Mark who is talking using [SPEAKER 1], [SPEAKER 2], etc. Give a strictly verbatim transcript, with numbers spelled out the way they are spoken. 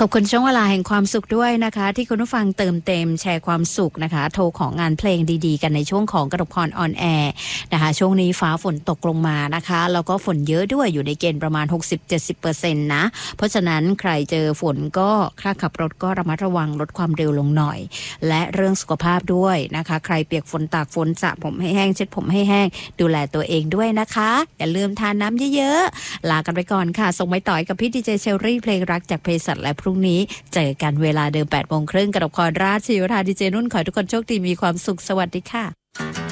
[SPEAKER 1] ขอบคุณช่วงเวลาแห่งความสุขด้วยนะคะที่คุณผู้ฟังเติมเต็มแชร์ความสุขนะคะโทรของงานเพลงดีๆกันในช่วงของกระดกพรออนแอร์นะคะช่วงนี้ฟ้าฝนตกลงมานะคะแล้วก็ฝนเยอะด้วยอยู่ในเกณฑ์ประมาณ หกสิบถึงเจ็ดสิบเปอร์เซ็นต์ นะเพราะฉะนั้นใครเจอฝนก็ค่าขับรถก็ระมัดระวังลดความเร็วลงหน่อยและเรื่องสุขภาพด้วยนะคะใครเปียกฝนตากฝนสระผมให้แห้งเช็ดผมให้แห้งดูแลตัวเองด้วยนะคะอย่าลืมทานน้ำเยอะๆลากันไปก่อนค่ะส่งไม้ต่อยกับพี่ดีเจเชลลี่เพลงรักจากเพศสัตว์และพรุ่งนี้เจอกันเวลาเดิม แปดโมงครึ่ง กระดกพรราชชีวธาดีเจนุ่นขอให้ทุกคนโชคดีมีความสุขสวัสดีค่ะ